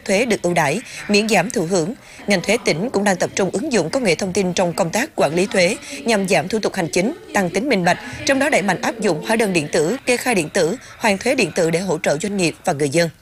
thuế được ưu đãi, miễn giảm thụ hưởng. Ngành thuế tỉnh cũng đang tập trung ứng dụng công nghệ thông tin trong công tác quản lý thuế nhằm giảm thủ tục hành chính, tăng tính minh bạch, trong đó đẩy mạnh áp dụng hóa đơn điện tử, kê khai điện tử, hoàn thuế điện tử để hỗ trợ doanh nghiệp và người dân.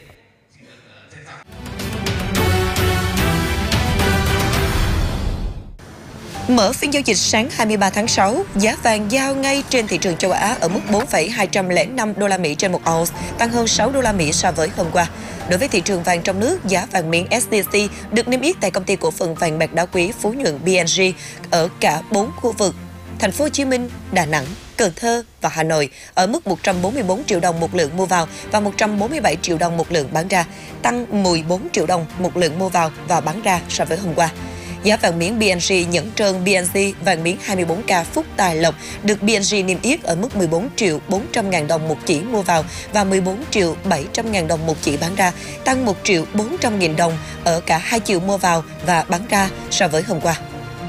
Mở phiên giao dịch sáng 23 tháng 6, giá vàng giao ngay trên thị trường châu Á ở mức 4,205 đô la Mỹ trên 1 ounce, tăng hơn 6 đô la Mỹ so với hôm qua. Đối với thị trường vàng trong nước, giá vàng miếng SJC được niêm yết tại công ty cổ phần vàng bạc đá quý Phú Nhuận BNG ở cả 4 khu vực: Thành phố Hồ Chí Minh, Đà Nẵng, Cần Thơ và Hà Nội ở mức 144 triệu đồng một lượng mua vào và 147 triệu đồng một lượng bán ra, tăng 14 triệu đồng một lượng mua vào và bán ra so với hôm qua. Giá vàng miếng BNG nhẫn trơn BNG vàng miếng 24K Phúc Tài Lộc được BNG niêm yết ở mức 14 triệu 400 ngàn đồng một chỉ mua vào và 14 triệu 700 ngàn đồng một chỉ bán ra, tăng 1 triệu 400 nghìn đồng ở cả hai chiều mua vào và bán ra so với hôm qua.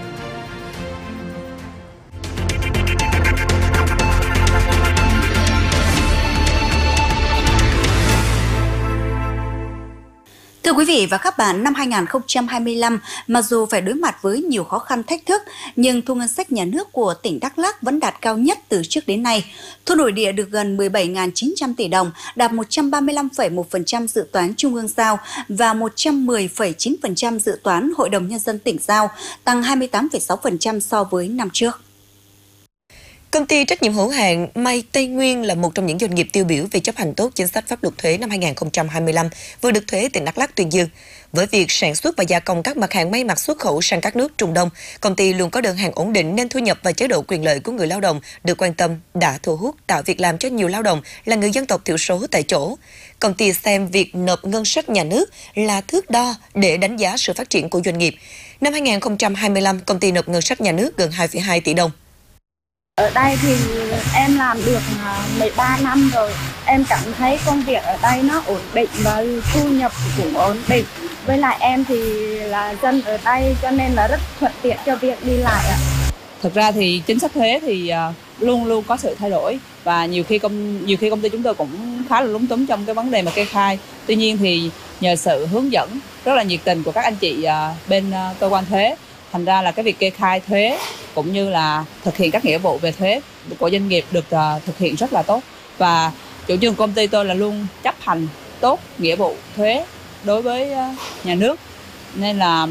Thưa quý vị và các bạn, năm 2025, mặc dù phải đối mặt với nhiều khó khăn thách thức, nhưng thu ngân sách nhà nước của tỉnh Đắk Lắk vẫn đạt cao nhất từ trước đến nay. Thu nội địa được gần 17.900 tỷ đồng, đạt 135,1% dự toán Trung ương giao và 110,9% dự toán Hội đồng Nhân dân tỉnh giao, tăng 28,6% so với năm trước. Công ty trách nhiệm hữu hạn May Tây Nguyên là một trong những doanh nghiệp tiêu biểu về chấp hành tốt chính sách pháp luật thuế năm 2025, vừa được thuế tỉnh Đắk Lắk tuyên dương. Với việc sản xuất và gia công các mặt hàng may mặc xuất khẩu sang các nước Trung Đông, công ty luôn có đơn hàng ổn định nên thu nhập và chế độ quyền lợi của người lao động được quan tâm, đã thu hút tạo việc làm cho nhiều lao động là người dân tộc thiểu số tại chỗ. Công ty xem việc nộp ngân sách nhà nước là thước đo để đánh giá sự phát triển của doanh nghiệp. Năm 2025, công ty nộp ngân sách nhà nước gần 2,2 tỷ đồng. Ở đây thì em làm được 13 năm rồi. Em cảm thấy công việc ở đây nó ổn định và thu nhập cũng ổn định. Với lại em thì là dân ở đây cho nên là rất thuận tiện cho việc đi lại ạ. Thực ra thì chính sách thuế thì luôn luôn có sự thay đổi và nhiều khi công ty chúng tôi cũng khá là lúng túng trong cái vấn đề mà kê khai. Tuy nhiên thì nhờ sự hướng dẫn rất là nhiệt tình của các anh chị bên cơ quan thuế, thành ra là cái việc kê khai thuế cũng như là thực hiện các nghĩa vụ về thuế của doanh nghiệp được thực hiện rất là tốt. Và chủ trương công ty tôi là luôn chấp hành tốt nghĩa vụ thuế đối với nhà nước, nên là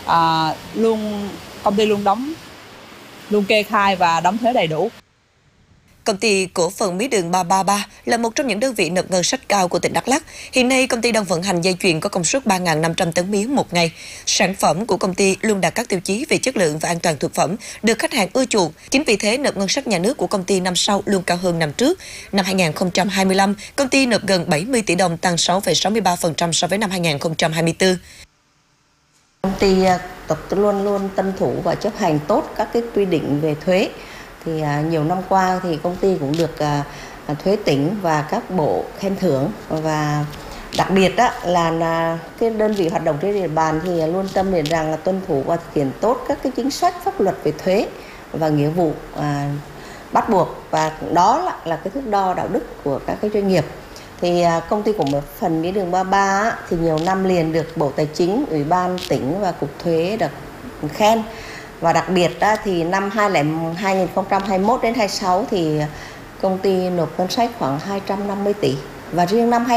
công ty luôn kê khai và đóng thuế đầy đủ. Công ty cổ phần mía đường 333 là một trong những đơn vị nộp ngân sách cao của tỉnh Đắk Lắk. Hiện nay, công ty đang vận hành dây chuyền có công suất 3.500 tấn mía một ngày. Sản phẩm của công ty luôn đạt các tiêu chí về chất lượng và an toàn thực phẩm, được khách hàng ưa chuộng. Chính vì thế, nộp ngân sách nhà nước của công ty năm sau luôn cao hơn năm trước. Năm 2025, công ty nộp gần 70 tỷ đồng, tăng 6,63% so với năm 2024. Công ty luôn luôn tuân thủ và chấp hành tốt các cái quy định về thuế. Thì nhiều năm qua thì công ty cũng được thuế tỉnh và các bộ khen thưởng, và đặc biệt là cái đơn vị hoạt động trên địa bàn thì luôn tâm niệm rằng là tuân thủ và thực hiện tốt các cái chính sách pháp luật về thuế và nghĩa vụ bắt buộc, và đó là cái thước đo đạo đức của các cái doanh nghiệp. Thì công ty của một phần mía đường 33 thì nhiều năm liền được Bộ Tài chính, Ủy ban tỉnh và Cục Thuế được khen. Và đặc biệt thì năm 2021 đến 26 thì công ty nộp ngân sách khoảng 250 tỷ. Và riêng năm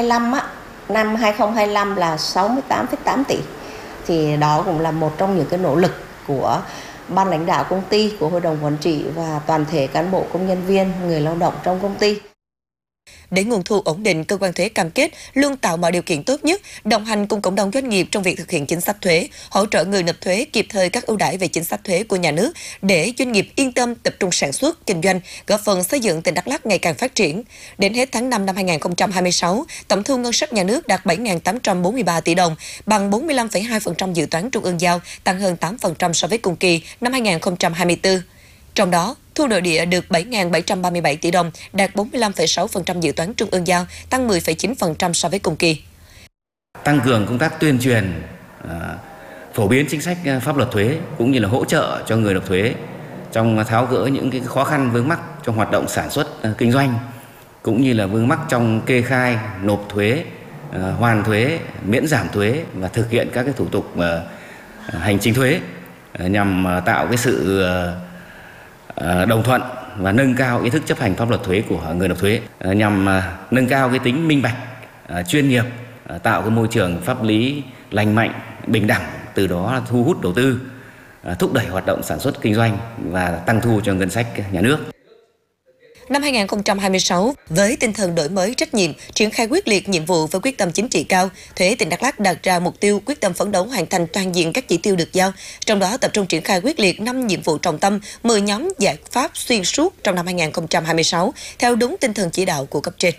2025 là 68,8 tỷ. Thì đó cũng là một trong những cái nỗ lực của ban lãnh đạo công ty, của hội đồng quản trị và toàn thể cán bộ công nhân viên, người lao động trong công ty. Để nguồn thu ổn định, cơ quan thuế cam kết luôn tạo mọi điều kiện tốt nhất, đồng hành cùng cộng đồng doanh nghiệp trong việc thực hiện chính sách thuế, hỗ trợ người nộp thuế kịp thời các ưu đãi về chính sách thuế của nhà nước để doanh nghiệp yên tâm tập trung sản xuất, kinh doanh, góp phần xây dựng tỉnh Đắk Lắk ngày càng phát triển. Đến hết tháng 5 năm 2026, tổng thu ngân sách nhà nước đạt 7.843 tỷ đồng, bằng 45,2% dự toán trung ương giao, tăng hơn 8% so với cùng kỳ năm 2024. Trong đó, thu nội địa được 7.737 tỷ đồng, đạt 45,6% dự toán trung ương giao, tăng 10,9% so với cùng kỳ. Tăng cường công tác tuyên truyền, phổ biến chính sách pháp luật thuế cũng như là hỗ trợ cho người nộp thuế trong tháo gỡ những cái khó khăn vướng mắc trong hoạt động sản xuất kinh doanh, cũng như là vướng mắc trong kê khai, nộp thuế hoàn thuế, miễn giảm thuế và thực hiện các cái thủ tục hành chính thuế nhằm tạo cái sự đồng thuận và nâng cao ý thức chấp hành pháp luật thuế của người nộp thuế, nhằm nâng cao cái tính minh bạch, chuyên nghiệp, tạo cái môi trường pháp lý lành mạnh, bình đẳng, từ đó là thu hút đầu tư, thúc đẩy hoạt động sản xuất kinh doanh và tăng thu cho ngân sách nhà nước. Năm 2026, với tinh thần đổi mới trách nhiệm, triển khai quyết liệt nhiệm vụ với quyết tâm chính trị cao, Thuế tỉnh Đắk Lắk đặt ra mục tiêu quyết tâm phấn đấu hoàn thành toàn diện các chỉ tiêu được giao, trong đó tập trung triển khai quyết liệt 5 nhiệm vụ trọng tâm, 10 nhóm giải pháp xuyên suốt trong năm 2026, theo đúng tinh thần chỉ đạo của cấp trên.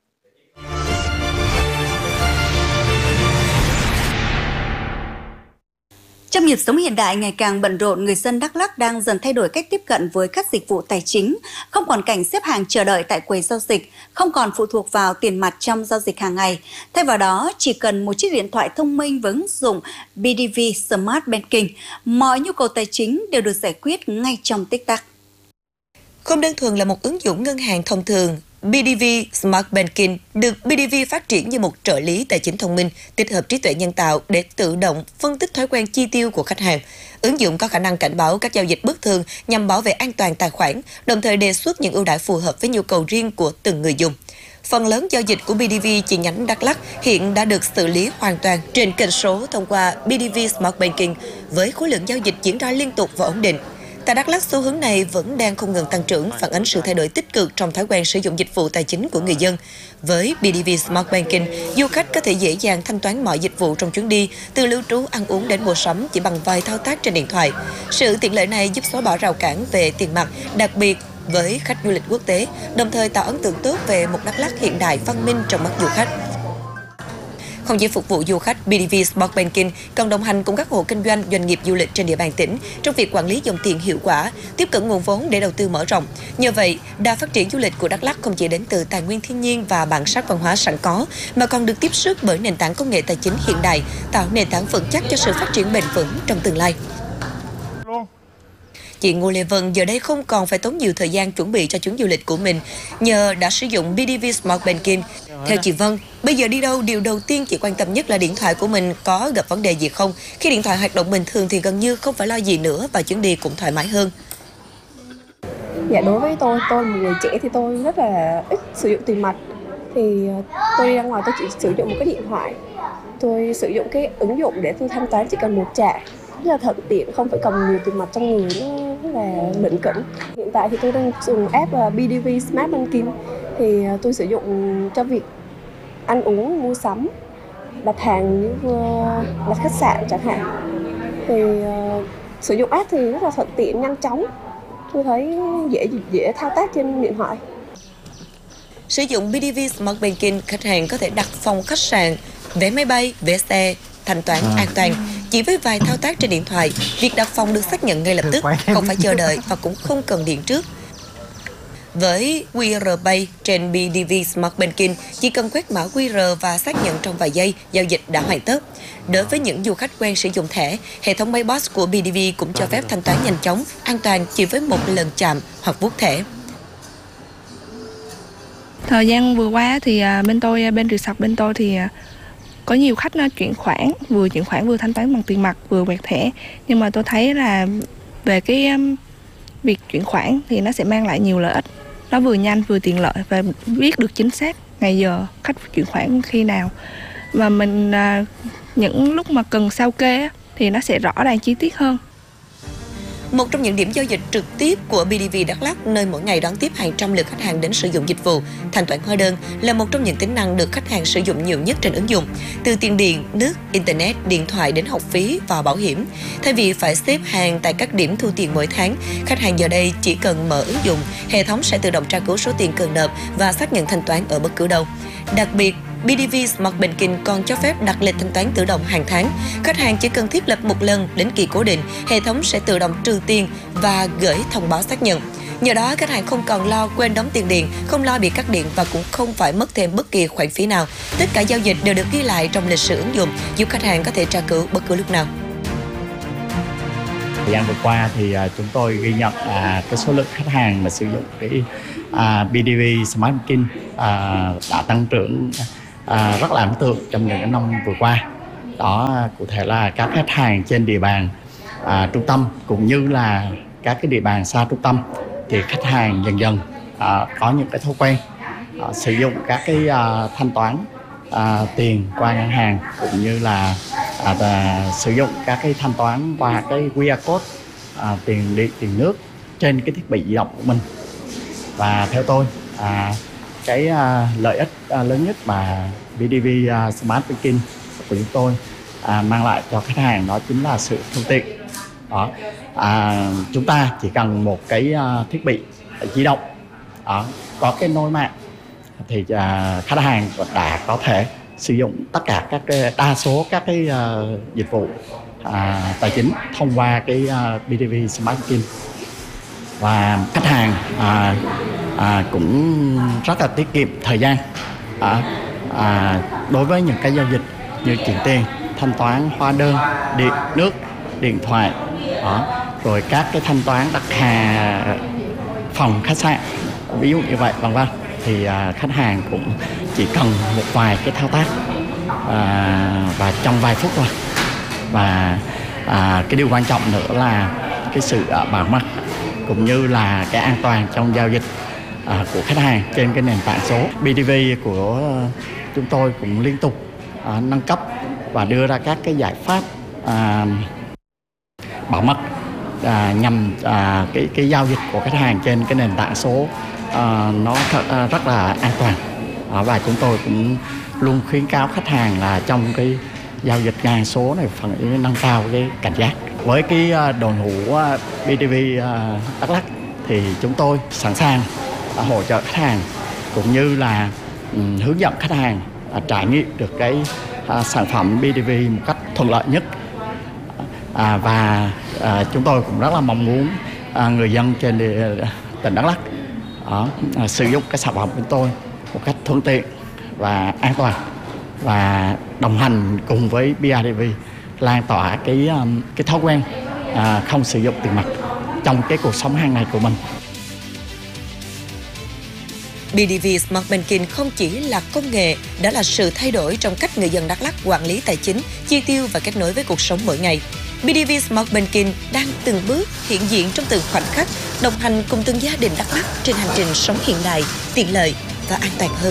Trong nhịp sống hiện đại ngày càng bận rộn, người dân Đắk Lắk đang dần thay đổi cách tiếp cận với các dịch vụ tài chính, không còn cảnh xếp hàng chờ đợi tại quầy giao dịch, không còn phụ thuộc vào tiền mặt trong giao dịch hàng ngày. Thay vào đó, chỉ cần một chiếc điện thoại thông minh với ứng dụng BDV Smart Banking, mọi nhu cầu tài chính đều được giải quyết ngay trong tích tắc. Không đơn thuần là một ứng dụng ngân hàng thông thường, BDV Smart Banking được BDV phát triển như một trợ lý tài chính thông minh, tích hợp trí tuệ nhân tạo để tự động phân tích thói quen chi tiêu của khách hàng. Ứng dụng có khả năng cảnh báo các giao dịch bất thường nhằm bảo vệ an toàn tài khoản, đồng thời đề xuất những ưu đãi phù hợp với nhu cầu riêng của từng người dùng. Phần lớn giao dịch của BDV chi nhánh Đắk Lắk hiện đã được xử lý hoàn toàn trên kênh số thông qua BDV Smart Banking, với khối lượng giao dịch diễn ra liên tục và ổn định. Tại Đắk Lắk, xu hướng này vẫn đang không ngừng tăng trưởng, phản ánh sự thay đổi tích cực trong thói quen sử dụng dịch vụ tài chính của người dân. Với BDV Smart Banking, du khách có thể dễ dàng thanh toán mọi dịch vụ trong chuyến đi, từ lưu trú, ăn uống đến mua sắm chỉ bằng vài thao tác trên điện thoại. Sự tiện lợi này giúp xóa bỏ rào cản về tiền mặt, đặc biệt với khách du lịch quốc tế, đồng thời tạo ấn tượng tốt về một Đắk Lắk hiện đại văn minh trong mắt du khách. Không chỉ phục vụ du khách, BDV Smart Banking còn đồng hành cùng các hộ kinh doanh, doanh nghiệp du lịch trên địa bàn tỉnh trong việc quản lý dòng tiền hiệu quả, tiếp cận nguồn vốn để đầu tư mở rộng. Nhờ vậy, đà phát triển du lịch của Đắk Lắk không chỉ đến từ tài nguyên thiên nhiên và bản sắc văn hóa sẵn có, mà còn được tiếp sức bởi nền tảng công nghệ tài chính hiện đại, tạo nền tảng vững chắc cho sự phát triển bền vững trong tương lai. Chị Ngô Lê Vân giờ đây không còn phải tốn nhiều thời gian chuẩn bị cho chuyến du lịch của mình nhờ đã sử dụng BDV Smart Banking. Theo chị Vân, bây giờ đi đâu, điều đầu tiên chị quan tâm nhất là điện thoại của mình có gặp vấn đề gì không. Khi điện thoại hoạt động bình thường thì gần như không phải lo gì nữa và chuyến đi cũng thoải mái hơn. Dạ, đối với tôi là một người trẻ thì tôi rất là ít sử dụng tiền mặt. Thì tôi đi ra ngoài tôi chỉ sử dụng một cái điện thoại. Tôi sử dụng cái ứng dụng để tôi thanh toán chỉ cần một chạm. Rất là thuận tiện, không phải cầm nhiều tiền mặt trong người, nó rất là lỉnh kỉnh. Hiện tại thì tôi đang dùng app BDV Smart Banking. Thì tôi sử dụng cho việc ăn uống, mua sắm, đặt hàng như đặt khách sạn chẳng hạn. Thì sử dụng app thì rất là thuận tiện, nhanh chóng. Tôi thấy dễ thao tác trên điện thoại. Sử dụng BDV Smart Banking, khách hàng có thể đặt phòng khách sạn, vé máy bay, vé xe, thanh toán an toàn. Chỉ với vài thao tác trên điện thoại, việc đặt phòng được xác nhận ngay lập tức, không phải chờ đợi và cũng không cần điện trước. Với QR Pay trên BDV Smart Banking, chỉ cần quét mã QR và xác nhận trong vài giây, giao dịch đã hoàn tất. Đối với những du khách quen sử dụng thẻ, hệ thống PayBox của BDV cũng cho phép thanh toán nhanh chóng, an toàn chỉ với một lần chạm hoặc vuốt thẻ. Thời gian vừa qua thì bên resort bên tôi thì có nhiều khách nó chuyển khoản vừa thanh toán bằng tiền mặt vừa quẹt thẻ, nhưng mà tôi thấy là về cái việc chuyển khoản thì nó sẽ mang lại nhiều lợi ích, nó vừa nhanh vừa tiện lợi và biết được chính xác ngày giờ khách chuyển khoản khi nào, và mình những lúc mà cần sao kê thì nó sẽ rõ ràng chi tiết hơn. Một trong những điểm giao dịch trực tiếp của BDV Đắk Lắk, nơi mỗi ngày đón tiếp hàng trăm lượt khách hàng đến sử dụng dịch vụ thanh toán hóa đơn, là một trong những tính năng được khách hàng sử dụng nhiều nhất trên ứng dụng. Từ tiền điện, nước, internet, điện thoại đến học phí và bảo hiểm. Thay vì phải xếp hàng tại các điểm thu tiền mỗi tháng, khách hàng giờ đây chỉ cần mở ứng dụng, hệ thống sẽ tự động tra cứu số tiền cần nộp và xác nhận thanh toán ở bất cứ đâu. Đặc biệt, BDV Smart Banking còn cho phép đặt lịch thanh toán tự động hàng tháng. Khách hàng chỉ cần thiết lập một lần đến kỳ cố định, hệ thống sẽ tự động trừ tiền và gửi thông báo xác nhận. Nhờ đó, khách hàng không còn lo quên đóng tiền điện, không lo bị cắt điện và cũng không phải mất thêm bất kỳ khoản phí nào. Tất cả giao dịch đều được ghi lại trong lịch sử ứng dụng, giúp khách hàng có thể tra cứu bất cứ lúc nào. Thời gian vừa qua thì chúng tôi ghi nhận cái số lượng khách hàng mà sử dụng cái BDV Smart Banking đã tăng trưởng rất là ấn tượng trong những năm vừa qua. Đó cụ thể là các khách hàng trên địa bàn trung tâm cũng như là các cái địa bàn xa trung tâm, thì khách hàng dần dần có những cái thói quen sử dụng các cái thanh toán tiền qua ngân hàng, cũng như là sử dụng các cái thanh toán qua cái QR code, tiền điện, tiền nước trên cái thiết bị di động của mình. Và theo tôi, cái lợi ích lớn nhất mà BidV Smart Banking của chúng tôi mang lại cho khách hàng đó chính là sự thuận tiện. Đó, chúng ta chỉ cần một cái thiết bị di động có kết nối mạng thì khách hàng đã có thể sử dụng tất cả đa số các cái dịch vụ tài chính thông qua cái BidV Smart Banking. Và khách hàng cũng rất là tiết kiệm thời gian đối với những cái giao dịch như chuyển tiền, thanh toán hóa đơn, điện, nước, điện thoại, rồi các cái thanh toán đặt phòng khách sạn, ví dụ như vậy, vân vân. Thì khách hàng cũng chỉ cần một vài cái thao tác và trong vài phút thôi. Và cái điều quan trọng nữa là cái sự bảo mật cũng như là cái an toàn trong giao dịch của khách hàng trên cái nền tảng số. BidV của chúng tôi cũng liên tục nâng cấp và đưa ra các cái giải pháp bảo mật nhằm cái giao dịch của khách hàng trên cái nền tảng số nó rất là an toàn. Và chúng tôi cũng luôn khuyến cáo khách hàng là trong cái giao dịch ngân hàng số này phải nâng cao cái cảnh giác. Với cái đội ngũ BidV Đắk Lắk thì chúng tôi sẵn sàng hỗ trợ khách hàng cũng như là hướng dẫn khách hàng trải nghiệm được cái sản phẩm BidV một cách thuận lợi nhất. Và chúng tôi cũng rất là mong muốn người dân trên tỉnh Đắk Lắk sử dụng cái sản phẩm của chúng tôi một cách thuận tiện và an toàn, và đồng hành cùng với BidV lan tỏa cái thói quen không sử dụng tiền mặt trong cái cuộc sống hàng ngày của mình. BidV Smart Banking không chỉ là công nghệ, đó là sự thay đổi trong cách người dân Đắk Lắk quản lý tài chính, chi tiêu và kết nối với cuộc sống mỗi ngày. BidV Smart Banking đang từng bước hiện diện trong từng khoảnh khắc, đồng hành cùng từng gia đình Đắk Lắk trên hành trình sống hiện đại, tiện lợi và an toàn hơn.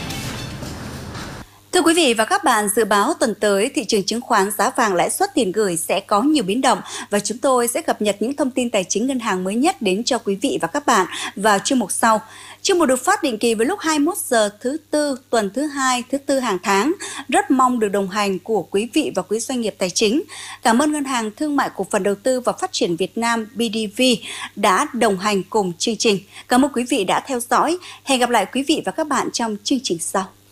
Thưa quý vị và các bạn, dự báo tuần tới thị trường chứng khoán, giá vàng, lãi suất tiền gửi sẽ có nhiều biến động và chúng tôi sẽ cập nhật những thông tin tài chính ngân hàng mới nhất đến cho quý vị và các bạn vào chuyên mục sau. Chuyên mục được phát định kỳ vào lúc 21 giờ thứ Tư, tuần thứ Hai, thứ Tư hàng tháng. Rất mong được đồng hành của quý vị và quý doanh nghiệp tài chính. Cảm ơn Ngân hàng Thương mại Cổ phần Đầu tư và Phát triển Việt Nam BidV đã đồng hành cùng chương trình. Cảm ơn quý vị đã theo dõi. Hẹn gặp lại quý vị và các bạn trong chương trình sau.